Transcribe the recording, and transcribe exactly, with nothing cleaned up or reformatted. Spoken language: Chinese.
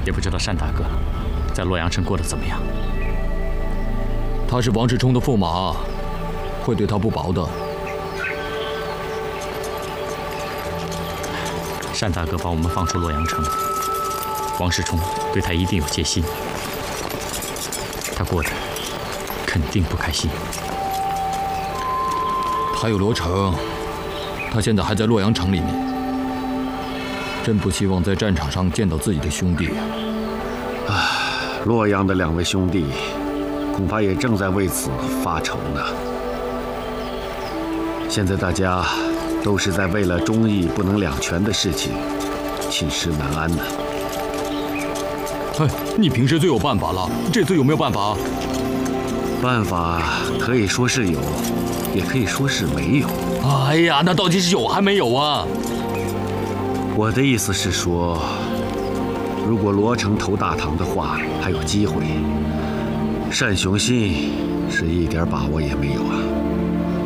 也不知道单大哥在洛阳城过得怎么样。 他是王世充的驸马，会对他不薄的。 单大哥把我们放出洛阳城，王世充对他一定有戒心，他过得肯定不开心。 他有罗成，他现在还在洛阳城里面，真不希望在战场上见到自己的兄弟。 唉，洛阳的两位兄弟，恐怕也正在为此发愁呢。现在大家都是在为了忠义不能两全的事情，寝食难安呢。 哎，你平时最有办法了，这次有没有办法？ 办法可以说是有，也可以说是没有。 哎呀，那到底是有还没有啊？ 我的意思是说，如果罗成投大唐的话，还有机会。单雄信是一点把握也没有啊。